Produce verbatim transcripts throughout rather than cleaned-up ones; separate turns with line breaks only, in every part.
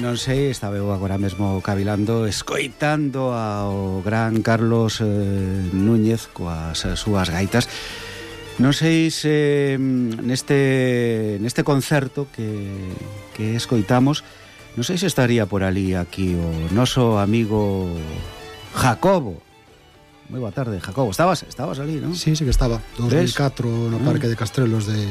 non sei, estaba eu agora mesmo cavilando, escoitando ao gran Carlos eh, Núñez coas súas gaitas. Non sei se neste neste concerto que, que escoitamos, non sei se estaría por ali aquí o noso amigo Jacobo. Moi boa tarde, Jacobo. Estabas, estabas ali, non?
Sí, sí que estaba. dos mil catro no Parque de Castrelos de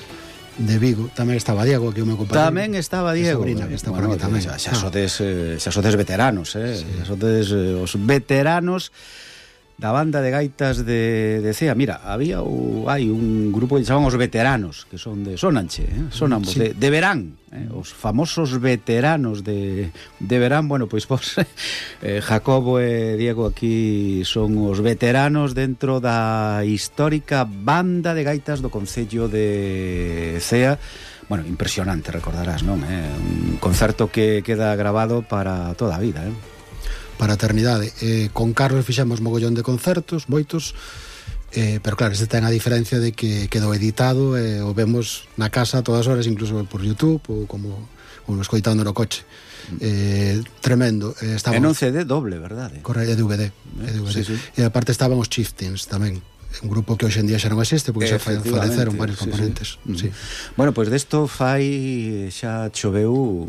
de Vigo. Tamén estaba Diego, aquí o meu compañero.
Tamén estaba Diego.
Sobrina, que está
bueno,
por aquí tamén.
Xa, xa, sodes, eh, xa sodes veteranos, eh? Sí. Xa sodes eh, os veteranos da banda de gaitas de, de Cea. Mira, había o, hai un grupo que chamaban os veteranos, que son de Sonanche, eh? Sonamos, sí. de, de Verán, eh? Os famosos veteranos de, de Verán. Bueno, pois vos, eh, Jacobo e Diego aquí son os veteranos dentro da histórica banda de gaitas do concello de Cea. Bueno, impresionante, recordarás, non? Eh? Un concerto que queda grabado para toda a vida, eh?
Para a eternidade. Eh, con Carlos fixemos mogollón de concertos, moitos, eh, pero claro, este ten a diferencia de que quedou editado e eh, o vemos na casa a todas horas, incluso por YouTube ou como, como escoitando no coche. Eh, tremendo. Eh,
en un C D doble, verdade?
Corre, é D V D, é D V D. Sí, sí. E aparte estaban os Chieftains tamén, un grupo que hoxe en día xa non existe porque xa faleceron varios componentes.
Sí, sí. Sí. Bueno, pois desto fai xa choveu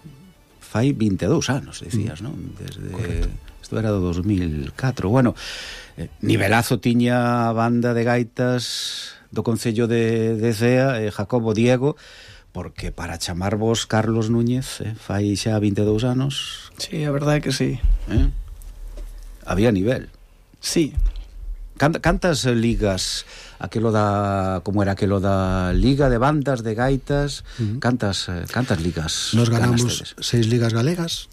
fai vinte e dous anos, decías, non? Desde
Correcto.
Isto era do dos mil catro. Bueno, eh, nivelazo tiña a banda de gaitas do concello de, de Cea, eh, Jacobo, Diego, porque para chamarvos Carlos Núñez, eh, fai xa vinte e dous anos.
Sí, a verdade é que sí.
Eh? Había nivel.
Sí.
Cant, cantas ligas, aquelo da, como era aquelo da Liga de Bandas de Gaitas, uh-huh. cantas cantas ligas?
Nos ganamos seis ligas galegas.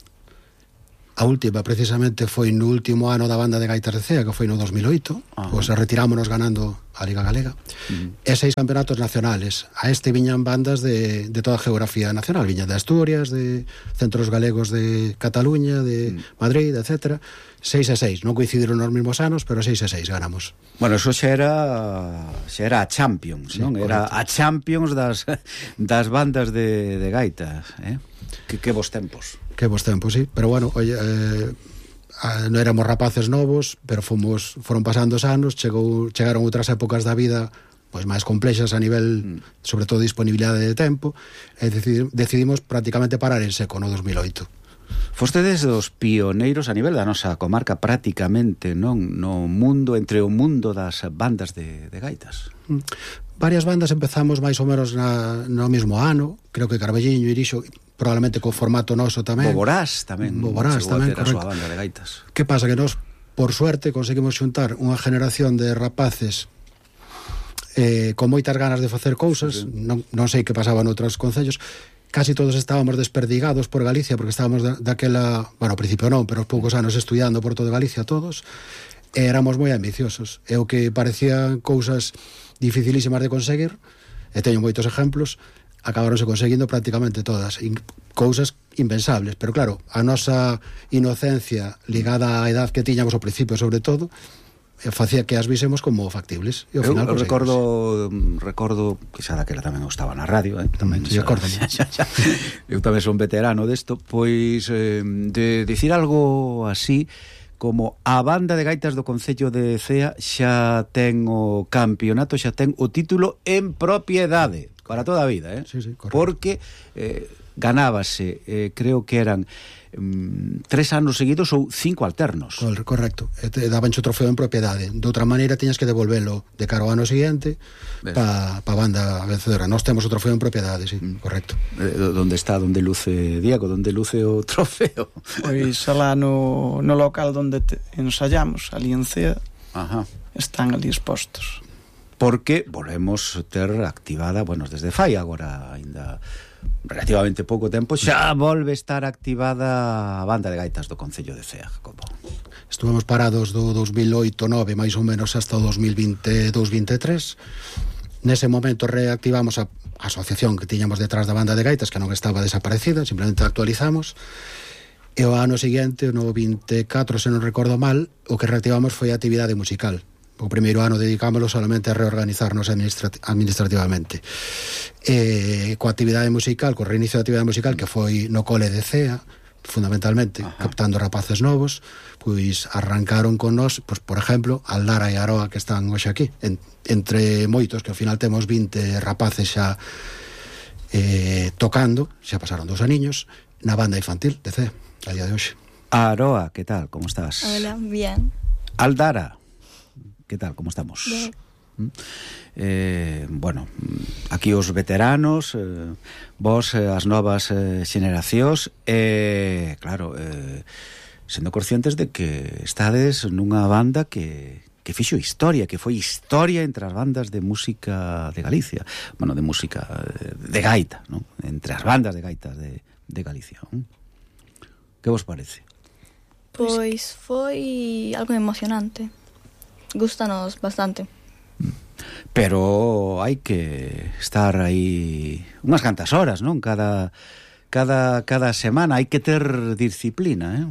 A última precisamente foi no último ano da banda de gaitas de Cea, que foi no dos mil oito. Uh-huh. Pois retirámonos ganando a Liga Galega. Uh-huh. E seis campeonatos nacionales. A este viñan bandas de, de toda a geografía nacional. Viñan de Asturias, de centros galegos de Cataluña, de uh-huh. Madrid, etcétera. Seis e seis, non coincidiron nos mesmos anos, pero seis e seis ganamos.
Bueno, eso xa era xa era a Champions, sí, non? Era correcto. A Champions das, das bandas de, de gaitas, eh? Que, que vos tempos.
Que vos tempos, sí. Pero bueno, oye, eh, non éramos rapaces novos, pero fomos, foron pasando os anos, chegou, chegaron outras épocas da vida pois máis complexas a nivel, mm. sobre todo, disponibilidade de tempo, e decidimos prácticamente parar en seco no dos mil oito.
Fostedes dos pioneiros a nivel da nosa comarca prácticamente, non? No mundo, entre o mundo das bandas de, de gaitas.
Mm. Varias bandas empezamos máis ou menos na, no mesmo ano, creo que Carballiño, Irixo, probablemente co formato noso tamén.
Boborás tamén.
Boborás tamén,
correcto. A súa banda de gaitas.
Que pasa? Que nós, por suerte, conseguimos xuntar unha generación de rapaces eh, con moitas ganas de facer cousas, sí, sí. Non, non sei que pasaba noutros concellos. Casi todos estábamos desperdigados por Galicia, porque estábamos da, daquela, bueno, ao principio non, pero aos poucos anos estudiando por toda Galicia todos, e éramos moi ambiciosos. E o que parecían cousas dificilísimas de conseguir, e teño moitos exemplos, acabaronse conseguindo prácticamente todas, in, cousas impensables, pero claro, a nosa inocencia ligada á edad que tiñamos ao principio, sobre todo, facía que as vísemos como factibles. E ao final,
eu recordo recordo que xa daquela tamén eu estaba na radio, eh? Tamén,
sí,
xa, xa, xa, xa. Eu tamén son veterano desto, pois eh, de dicir algo así como a banda de gaitas do concello de Cea xa ten o campeonato, xa ten o título en propiedade para toda a vida, eh?
Sí, sí, correcto.
Porque eh, ganábase, eh, creo que eran um, tres anos seguidos ou cinco alternos.
Correcto, e te daban o trofeo en propiedade. De outra maneira tiñas que devolvelo de cara ao ano seguinte para pa banda vencedora. Nós temos o trofeo en propiedade, sí, mm. correcto.
Eh, onde está, onde luce Diego, onde luce o trofeo?
Pois alá no, no local onde te ensayamos, ali en Cea. Ajá. Están ali expostos.
Porque volvemos ter activada, bueno, desde fai agora aínda relativamente pouco tempo, xa volve estar activada a banda de gaitas do concello de Cea, Jacobo.
Estuvemos parados do dos mil oito nove máis ou menos hasta o dos mil veintidós veintitrés. Nese momento reactivamos a asociación que tiñamos detrás da banda de gaitas, que non estaba desaparecida, simplemente actualizamos. E o ano seguinte, no vinte e catro, se non recordo mal, o que reactivamos foi a actividade musical. O primeiro ano dedicámoslo solamente a reorganizarnos administrati administrativamente. Eh, coa actividade musical, co reinicio da actividade musical, que foi no cole de Cea, fundamentalmente, Ajá. captando rapaces novos, pois arrancaron con nós, pois, por exemplo, Aldara e Aroa, que están hoxe aquí, en, entre moitos, que ao final temos vinte rapaces xa eh, tocando, xa pasaron dos aniños, na banda infantil de Cea, a día de hoxe.
Aroa, que tal? Como estás?
Hola, bien.
Aldara, que tal? Como estamos?
Bien.
Eh, bueno, aquí os veteranos, eh, vos eh, as novas eh, xeneracións, e, eh, claro, eh, sendo conscientes de que estades nunha banda que, que fixo historia, que foi historia entre as bandas de música de Galicia, bueno, de música de gaita, ¿no? Entre as bandas de gaitas de, de Galicia, ¿no? Que vos parece?
Pois foi algo emocionante. Gústanos bastante.
Pero hai que estar aí unhas cantas horas, non? Cada cada cada semana hai que ter disciplina, eh?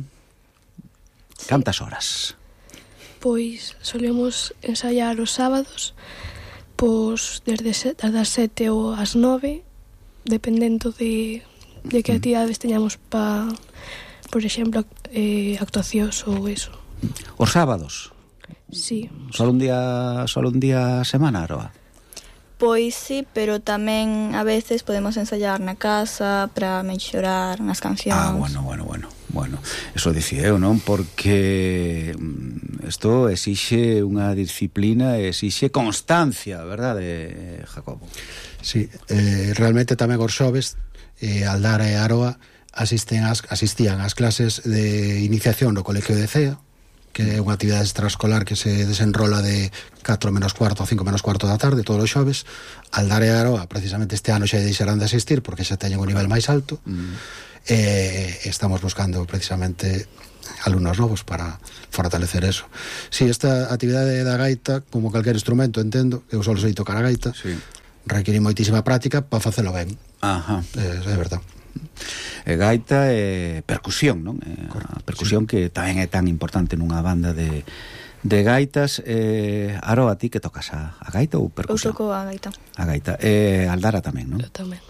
Sí. Cantas horas?
Pois solemos ensaiar os sábados, pois desde as sete ou as nove, dependendo de de que actividades teñamos pa, por exemplo, eh, actuacións ou eso.
Os sábados?
Sí.
Solo un día, solo un día a semana, Aroa?
Pois sí, pero tamén a veces podemos ensayar na casa para mellorar nas cancións.
Ah, bueno, bueno, bueno. Bueno, eso dicía eu, non? Porque isto exixe unha disciplina, exixe constancia, verdade, Jacobo?
Sí, eh, realmente tamén os xoves, eh, Aldara e Aroa asisten as, asistían ás clases de iniciación no Colegio de Cea, que é unha actividade extraescolar que se desenrola de catro menos cuarto a cinco menos cuarto da tarde todos os xoves. Aldara e Aroa precisamente este ano xa deixarán de asistir porque xa teñen un nivel máis alto. Mm. E estamos buscando precisamente alumnos novos para fortalecer eso. Si, sí, esta actividade da gaita, como calquer instrumento, entendo, eu só sei tocar a gaita, sí. requiere moitísima práctica para facelo ben.
Ajá.
É, é verdad.
E gaita e percusión, non? E a percusión sí. que tamén é tan importante nunha banda de, de gaitas. eh, Aroa, a ti que tocas a, a gaita ou percusión?
Eu toco a gaita.
A gaita. E Aldara tamén, non?
Eu tamén.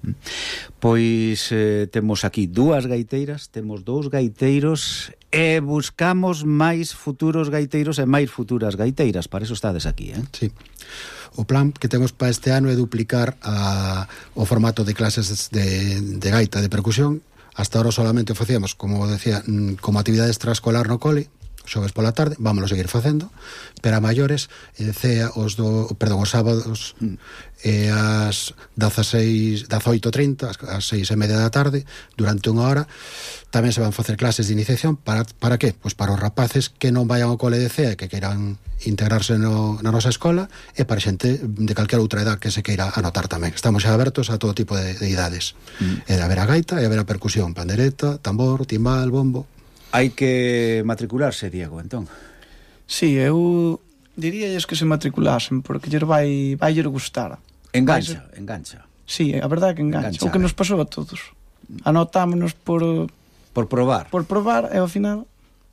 Pois eh, temos aquí dúas gaiteiras, temos dous gaiteiros e buscamos máis futuros gaiteiros e máis futuras gaiteiras. Para eso estades aquí, eh?
Sí. O plan que temos para este ano é duplicar a, o formato de clases de, de gaita, de percusión. Hasta ahora solamente facíamos, como decía, como actividade extraescolar no cole, xoves pola tarde, vámonos seguir facendo, pero a maiores, eh, cea os do, perdón, os sábados mm. eh, as dezaseis, dezaoito e trinta, as seis e media da tarde, durante unha hora. Tamén se van facer clases de iniciación. Para, para que? Pois para os rapaces que non vayan ao cole de cea e que queiran integrarse no, na nosa escola, e para xente de calquera outra edad que se queira anotar tamén. Estamos xa abertos a todo tipo de, de idades. Mm. E de haber a gaita e haber a percusión, pandereta, tambor, timbal, bombo.
Hai que matricularse, Diego, entón?
Sí, eu diríalles que se matriculasen, porque lles vai, vai lles gustar.
Engancha, vai, engancha.
Sí, a verdade que engancha. engancha o que nos pasou a todos. Anotámonos por...
Por probar.
Por probar, e ao final...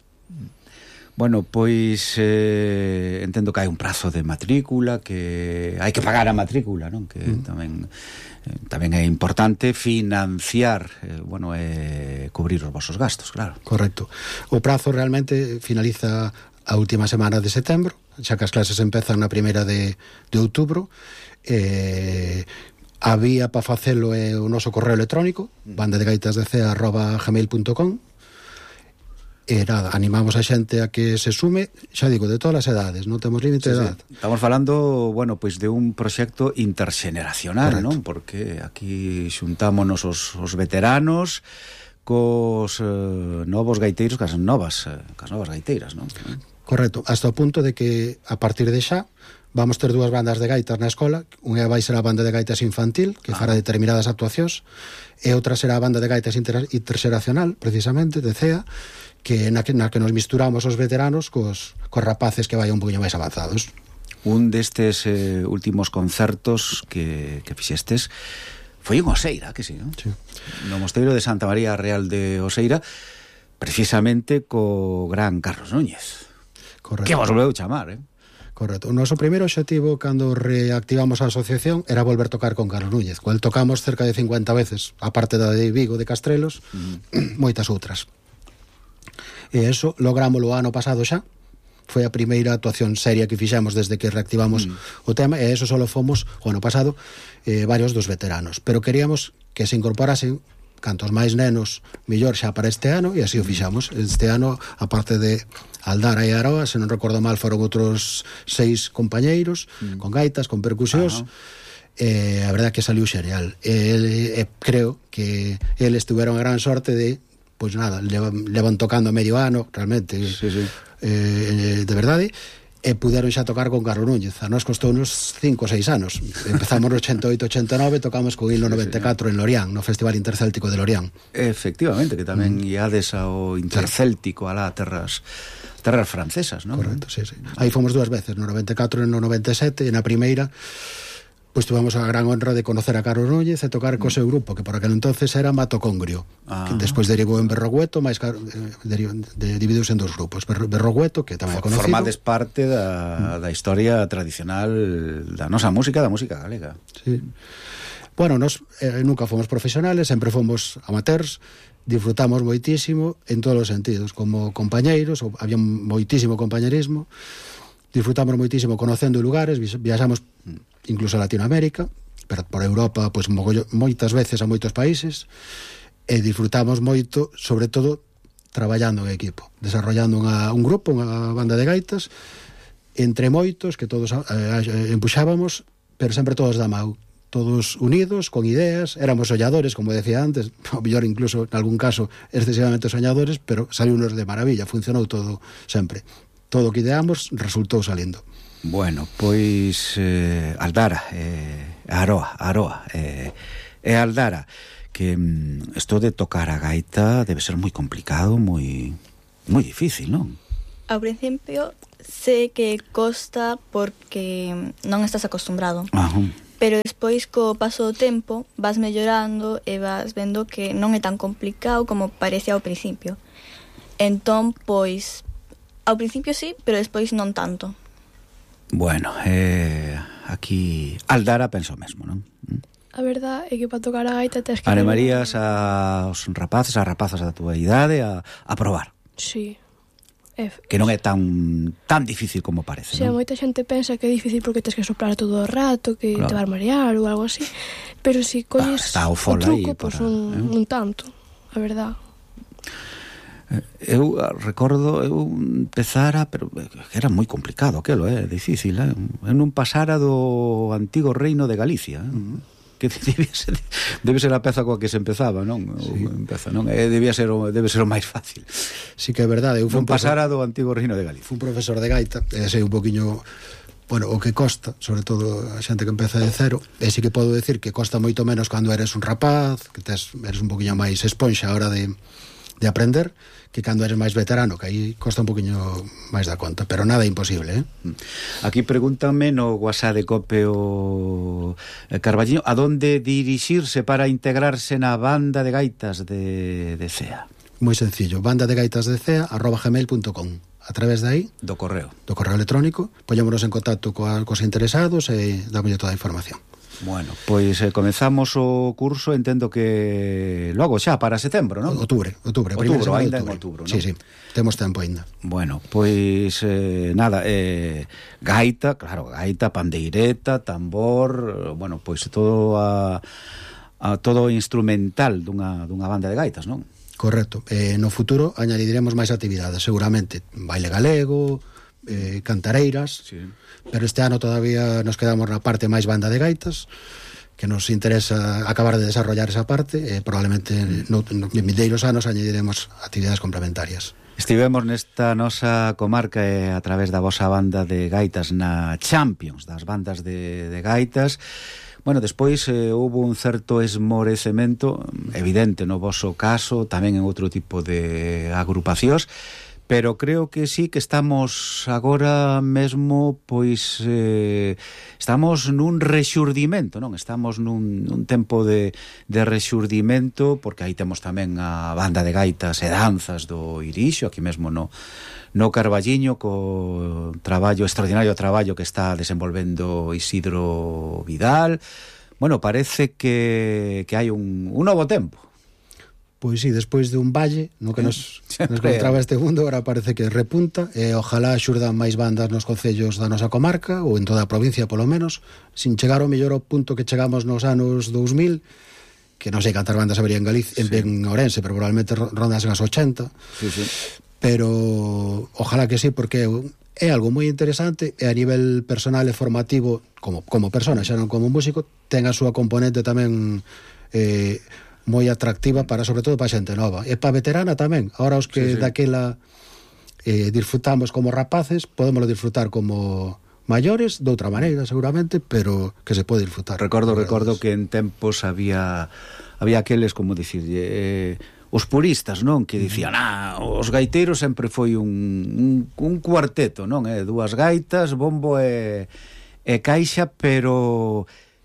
Bueno, pois eh, entendo que hai un prazo de matrícula, que hai que pagar a matrícula, non? Que mm. tamén eh, tamén é importante financiar, eh, bueno, eh, cubrir os vosos gastos, claro.
Correcto. O prazo realmente finaliza a última semana de setembro, xa que as clases empezan na primeira de, de outubro. Eh, a vía para facelo é o noso correo electrónico, banda de gaitas de cea arroba gmail punto com. E nada, animamos a xente a que se sume, xa digo, de todas as edades, non temos límite
sí,
de edad.
Sí. Estamos falando, bueno, pois de un proxecto interxeneracional,
correcto,
non? Porque aquí xuntámonos os, os veteranos cos eh, novos gaiteiros, cas novas, eh, cas novas gaiteiras, non?
Correcto, hasta o punto de que a partir de xa vamos ter dúas bandas de gaitas na escola. Unha vai ser a banda de gaitas infantil, que fará ah. determinadas actuacións, e outra será a banda de gaitas inter interxeracional, precisamente, de cea, que na, que na que nos misturamos os veteranos cos, cos rapaces que vayan un poquinho máis avanzados.
Un destes eh, últimos concertos que, que fixestes foi en Oseira, que sí, non?
Sí.
No Mosteiro de Santa María Real de Oseira, precisamente co gran Carlos Núñez.
Correcto.
Que vos volveu chamar, eh?
Correcto. O noso primeiro obxectivo cando reactivamos a asociación era volver a tocar con Carlos Núñez, cual tocamos cerca de cincuenta veces, aparte da de Vigo, de Castrelos, mm. moitas outras. E eso lográmoslo o ano pasado xa. Foi a primeira actuación seria que fixemos desde que reactivamos mm. o tema, e eso só fomos o ano pasado eh, varios dos veteranos, pero queríamos que se incorporasen cantos máis nenos mellor xa para este ano, e así o fixamos. Este ano, aparte de Aldara e Aroa, se non recordo mal, foron outros seis compañeiros, mm. con gaitas, con percusións, e a verdade que saliu xereal. E, e creo que eles tuveron a gran sorte de, pois nada, levan, levan tocando medio ano, realmente,
sí, sí.
Eh, de verdade, e puderon xa tocar con Carlos Núñez. A nós costou uns cinco ou seis anos. Empezamos no ochenta e oito ochenta e nove, tocamos con il no noventa e catro en Lorient, no Festival Intercéltico de Lorient.
Efectivamente, que tamén mm. iades ao Intercéltico, alá a terras terras francesas, non?
Correcto, sí, sí. Aí fomos dúas veces, no noventa e catro e no noventa e sete, e na primeira pois tuvamos a gran honra de conocer a Carlos Núñez e tocar co seu grupo, que por aquel entonces era Matocongrio, ah. que despois derivou en Berrogueto, máis eh, de, dividiuse en dos grupos. Berrogueto, que tamén é conocido.
Formades parte da, mm. da historia tradicional da nosa música, da música galega.
Sí. Bueno, nos eh, nunca fomos profesionales, sempre fomos amateurs, disfrutamos moitísimo en todos os sentidos, como compañeiros, había moitísimo compañerismo, disfrutamos moitísimo conocendo lugares, viaxamos incluso a Latinoamérica, pero por Europa, pois pues, moitas veces a moitos países, e disfrutamos moito, sobre todo traballando en equipo, desarrollando unha, un grupo, unha banda de gaitas, entre moitos que todos eh, empuxábamos, pero sempre todos da mau, todos unidos, con ideas, éramos soñadores, como decía antes, o mellor incluso en algún caso excesivamente soñadores, pero saliunos de maravilla, funcionou todo sempre. Todo o que ideamos resultou salindo.
Bueno, pois eh, Aldara, eh, Aroa, Aroa, eh, e Aldara, que mm, isto de tocar a gaita debe ser moi complicado, moi moi difícil, non?
Ao principio sé que costa porque non estás acostumbrado. Ajá. Pero despois, co paso do tempo, vas mellorando e vas vendo que non é tan complicado como parecía ao principio. Entón, pois, ao principio sí, pero despois non tanto.
Bueno, eh, aquí Aldara pensa o mesmo, non?
A verdade é que para tocar a gaita tens que...
Animarías aos rapaces, as rapazas da túa idade a, a probar.
Sí.
É, que non é tan tan difícil como parece,
sí,
non?
Moita xente pensa que é difícil porque tens que soplar todo o rato, que claro, te vas a marear ou algo así, pero se si colles
ah, o,
o truco,
para,
pues, un, eh? un tanto, a verdade.
Eu recordo eu empezara, pero era moi complicado aquelo, é eh, difícil, eh? Eu non pasara do antigo reino de Galicia, eh? Uh-huh. Que debe ser, debe ser a peza coa que se empezaba, non? Sí. Empeza, non? E debía ser o, debe ser o máis fácil.
Sí que é verdade, eu fui
non pasara do antigo reino de Galicia.
Fui un profesor de gaita, e sei un poquiño, bueno, o que costa, sobre todo a xente que empeza de cero, e sí que podo decir que costa moito menos cando eres un rapaz, que tes, eres un poquiño máis esponxa a hora de, de aprender, que cando eres máis veterano, que aí costa un poquinho máis da conta, pero nada imposible, eh?
Aquí pregúntame no WhatsApp de Cope o Carballiño, a donde dirixirse para integrarse na banda de gaitas de, de C E A?
Moi sencillo, banda de gaitas de C E A arroba gmail punto com. A través de aí,
do correo,
do correo electrónico, poñémonos en contacto coa, cos interesados e dámolle toda a información.
Bueno, pois eh, comezamos o curso, entendo que logo xa para setembro, non?
Outubro, outubro,
outubro, ainda en outubro, non?
Sí, sí, temos tempo ainda.
Bueno, pois eh, nada, eh, gaita, claro, gaita, pandeireta, tambor, bueno, pois todo a, a todo instrumental dunha dunha banda de gaitas, non?
Correcto. Eh, no futuro añadiremos máis actividades, seguramente baile galego, eh, cantareiras, sí. Pero este ano todavía nos quedamos na parte máis banda de gaitas, que nos interesa acabar de desarrollar esa parte, e eh, probablemente mm. no, no, en vindeiros anos añadiremos actividades complementarias.
Estivemos nesta nosa comarca e a través da vosa banda de gaitas na Champions das bandas de, de gaitas. Bueno, despois eh, houve un certo esmorecemento evidente no voso caso, tamén en outro tipo de agrupacións, pero creo que sí que estamos agora mesmo, pois eh, estamos nun rexurdimento, non? Estamos nun, nun tempo de, de rexurdimento, porque aí temos tamén a banda de gaitas e danzas do Irixo, aquí mesmo no, no Carballiño, co traballo, extraordinario traballo que está desenvolvendo Isidro Vidal. Bueno, parece que, que hai un, un novo tempo.
Pois sí, despois de un valle no que nos, nos encontraba este mundo, agora parece que repunta, e ojalá xurdan máis bandas nos concellos da nosa comarca, ou en toda a provincia polo menos, sin chegar ao mellor ao punto que chegamos nos anos dous mil, que non sei cantas bandas habería en Galicia, sí. en Ourense, pero probablemente rondas as ochenta,
sí, sí.
Pero ojalá que sí, porque é algo moi interesante, e a nivel personal e formativo, como, como persona, xa non como músico, ten a súa componente tamén eh, moi atractiva para, sobre todo, para xente nova. E para veterana tamén. Ahora os que sí, sí. daquela eh, disfrutamos como rapaces, podémoslo disfrutar como maiores, de outra maneira, seguramente, pero que se pode disfrutar.
Recordo, recordo que en tempos había había aqueles, como dicir, eh, os puristas, non? Que dicían, ah, os gaiteiros sempre foi un, un, un cuarteto, non? Eh? Dúas gaitas, bombo e, e caixa, pero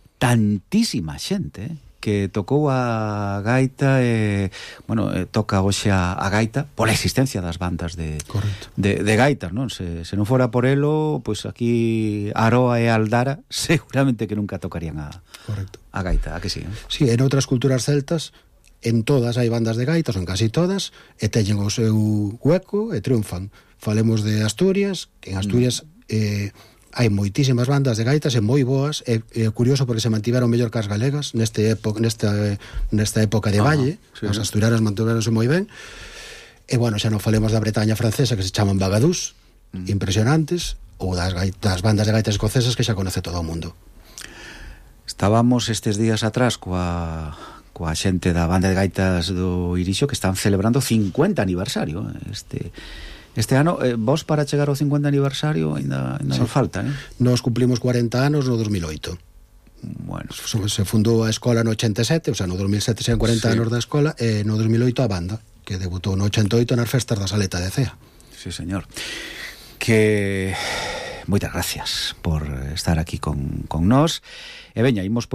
tantísima xente, eh? Que tocou a gaita e, bueno, eh, toca hoxe a, a gaita pola existencia das bandas de, de, de gaitas, non? Se, se non fora por elo, pois aquí Aroa e Aldara seguramente que nunca tocarían a, a gaita, a que sí? Eh?
Sí, en outras culturas celtas en todas hai bandas de gaitas, en casi todas, e teñen o seu hueco e triunfan. Falemos de Asturias, que en Asturias mm. eh, hai moitísimas bandas de gaitas e moi boas, e, e curioso porque se mantiveron mellor que as galegas neste época, nesta, nesta época de valle, ah, sí, as asturianas mantiveronse moi ben, e bueno, xa non falemos da Bretaña francesa que se chaman bagadús, mm. impresionantes, ou das, gaitas, bandas de gaitas escocesas que xa conoce todo o mundo.
Estábamos estes días atrás coa, coa xente da banda de gaitas do Irixo que están celebrando cincuenta aniversario este... Este ano, eh, vos para chegar ao cincuenta aniversario ainda, ainda sí. nos falta, eh?
Nos cumplimos cuarenta anos no dos mil oito.
Bueno,
se fundou a escola no ochenta e sete, o sea, no dos mil sete sean cuarenta sí. anos da escola, e no dos mil oito a banda, que debutou no ochenta e oito nas festas da Saleta de Cea.
Sí, señor. Que moitas gracias por estar aquí con, con nós. E veña, imos por